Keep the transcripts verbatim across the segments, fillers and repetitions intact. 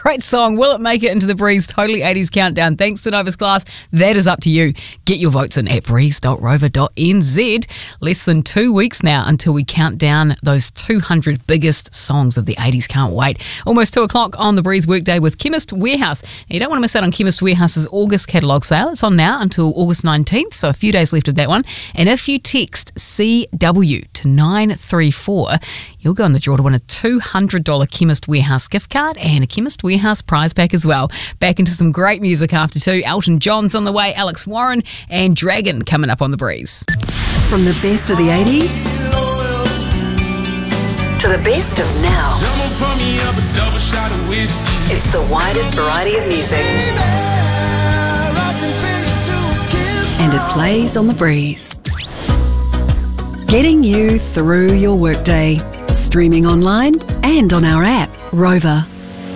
great song. Will it make it into the Breeze Totally eighties Countdown? Thanks to Novus Class. That is up to you. Get your votes in at breeze dot rover dot n z. Less than two weeks now until we count down those two hundred biggest songs of the eighties. Can't wait. Almost two o'clock on the Breeze Workday with Chemist Warehouse. Now, you don't want to miss out on Chemist Warehouse's August catalogue sale. It's on now until August nineteenth, so a few days left of that one. And if you text C W to nine three four, you'll go in the draw to win a two hundred dollars Chemist Warehouse gift card and a Chemist Warehouse prize pack as well. Back into some great music after two. Elton John's on the way, Alex Warren and Dragon coming up on the Breeze. From the best of the eighties to the best of now, it's the widest variety of music. And it plays on the Breeze. Getting you through your workday. Streaming online and on our app, Rover.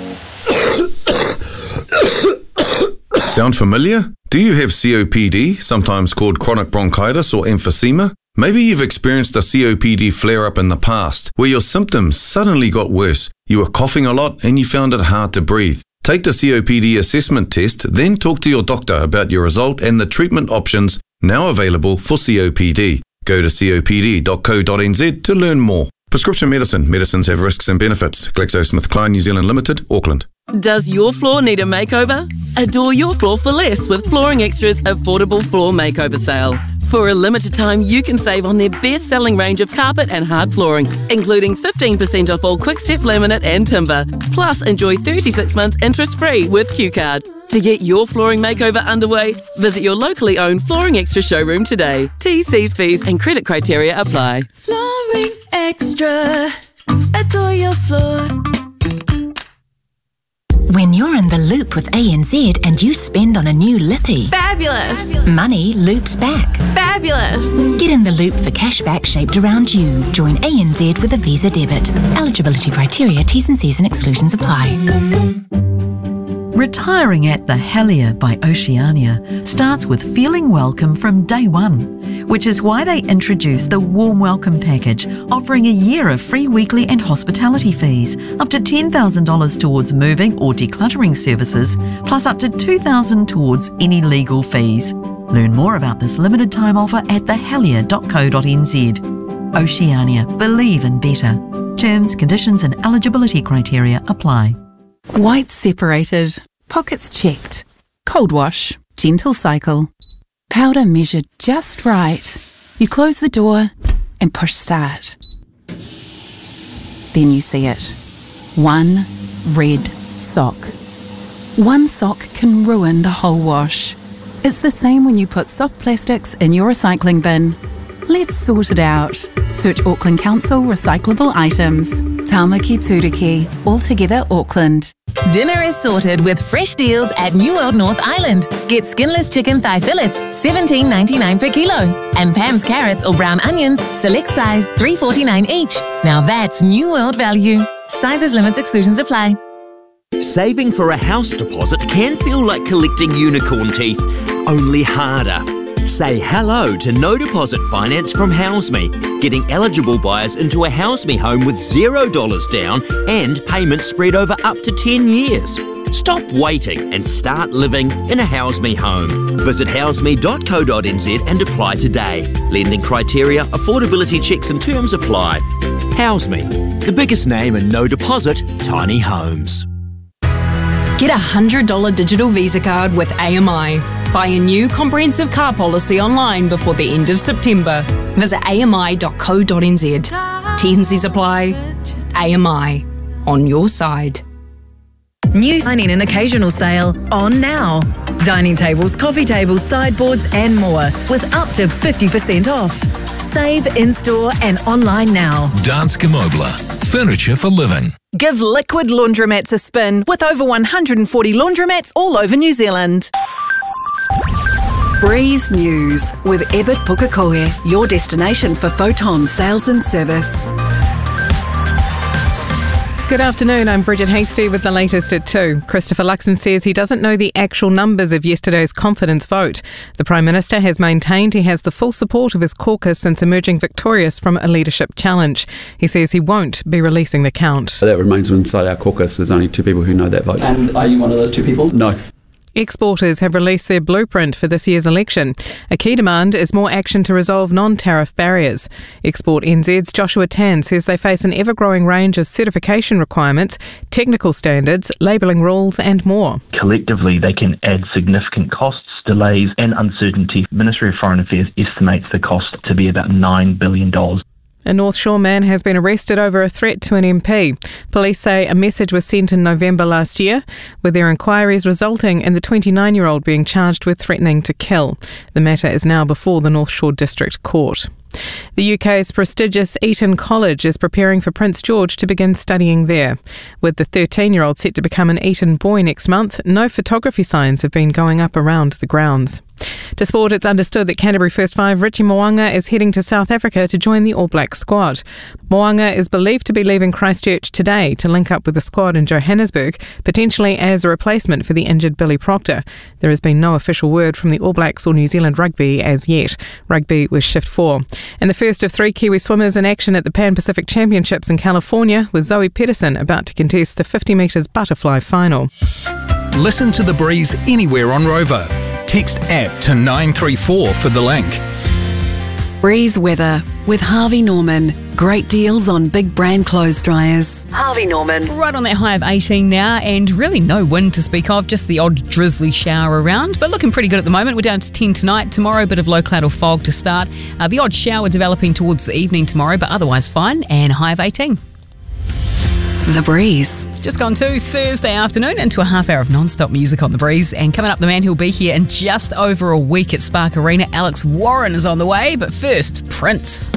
Sound familiar? Do you have C O P D, sometimes called chronic bronchitis or emphysema? Maybe you've experienced a C O P D flare-up in the past, where your symptoms suddenly got worse. You were coughing a lot and you found it hard to breathe. Take the C O P D assessment test, then talk to your doctor about your result and the treatment options now available for C O P D. Go to copd dot co dot n z to learn more. Prescription medicine. Medicines have risks and benefits. GlaxoSmithKline New Zealand Limited, Auckland. Does your floor need a makeover? Adore your floor for less with Flooring Extra's affordable floor makeover sale. For a limited time, you can save on their best-selling range of carpet and hard flooring, including fifteen percent off all Quick-Step laminate and timber. Plus, enjoy thirty-six months interest-free with Q Card. To get your flooring makeover underway, visit your locally owned Flooring Extra showroom today. T's, C's, V's and credit criteria apply. Flooring Extra. Adore your floor. When you're in the loop with A N Z and you spend on a new lippy, Fabulous. money loops back. Fabulous. Get in the loop for cashback shaped around you. Join A N Z with a Visa debit. Eligibility criteria, T's and C's and exclusions apply. Retiring at the Helier by Oceania starts with feeling welcome from day one, which is why they introduced the Warm Welcome Package, offering a year of free weekly and hospitality fees, up to ten thousand dollars towards moving or decluttering services, plus up to two thousand dollars towards any legal fees. Learn more about this limited time offer at the helier dot co dot n z. Oceania, believe in better. Terms, conditions and eligibility criteria apply. Whites separated, pockets checked, cold wash, gentle cycle, powder measured just right. You close the door and push start. Then you see it. One red sock. One sock can ruin the whole wash. It's the same when you put soft plastics in your recycling bin. Let's sort it out. Search Auckland Council recyclable items. Tamaki Turiki, altogether Auckland. Dinner is sorted with fresh deals at New World North Island. Get skinless chicken thigh fillets, seventeen ninety-nine per kilo. And Pam's carrots or brown onions, select size, three forty-nine each. Now that's New World value. Sizes, limits, exclusions apply. Saving for a house deposit can feel like collecting unicorn teeth, only harder. Say hello to no deposit finance from HouseMe, getting eligible buyers into a HouseMe home with zero dollars down and payments spread over up to ten years. Stop waiting and start living in a HouseMe home. Visit houseme dot co dot n z and apply today. Lending criteria, affordability checks and terms apply. HouseMe, the biggest name in no deposit tiny homes. Get a one hundred dollars digital Visa card with A M I. Buy a new comprehensive car policy online before the end of September. Visit A M I dot co dot n z. T's and C's apply. A M I. On your side. New dining and occasional sale on now. Dining tables, coffee tables, sideboards and more with up to fifty percent off. Save in-store and online now. Danske Møbler. Furniture for living. Give Liquid Laundromats a spin with over one hundred forty laundromats all over New Zealand. Breeze News with Ebert Pukekohe, your destination for photon sales and service. Good afternoon, I'm Bridget Hasty with the latest at two. Christopher Luxon says he doesn't know the actual numbers of yesterday's confidence vote. The Prime Minister has maintained he has the full support of his caucus since emerging victorious from a leadership challenge. He says he won't be releasing the count. So that remains inside our caucus. There's only two people who know that vote. And are you one of those two people? No. Exporters have released their blueprint for this year's election. A key demand is more action to resolve non-tariff barriers. Export N Z's Joshua Tan says they face an ever-growing range of certification requirements, technical standards, labelling rules and more. Collectively, they can add significant costs, delays and uncertainty. The Ministry of Foreign Affairs estimates the cost to be about nine billion dollars. A North Shore man has been arrested over a threat to an M P. Police say a message was sent in November last year, with their inquiries resulting in the twenty-nine-year-old being charged with threatening to kill. The matter is now before the North Shore District Court. The U K's prestigious Eton College is preparing for Prince George to begin studying there. With the thirteen-year-old set to become an Eton boy next month, no photography signs have been going up around the grounds. To sport, it's understood that Canterbury First Five Richie Mo'unga is heading to South Africa to join the All Blacks squad. Mo'unga is believed to be leaving Christchurch today to link up with the squad in Johannesburg, potentially as a replacement for the injured Billy Proctor. There has been no official word from the All Blacks or New Zealand Rugby as yet. Rugby was shift four. And the first of three Kiwi swimmers in action at the Pan-Pacific Championships in California, with Zoe Pedersen about to contest the fifty metres butterfly final. Listen to The Breeze anywhere on Rover. Text app to nine three four for the link. Breeze weather with Harvey Norman. Great deals on big brand clothes dryers. Harvey Norman. Right on that high of eighteen now, and really no wind to speak of, just the odd drizzly shower around, but looking pretty good at the moment. We're down to ten tonight. Tomorrow, a bit of low cloud or fog to start. Uh, the odd shower developing towards the evening tomorrow, but otherwise fine, and a high of eighteen. The Breeze. Just gone to Thursday afternoon into a half hour of non-stop music on The Breeze. And coming up, the man who'll be here in just over a week at Spark Arena, Alex Warren, is on the way. But first, Prince.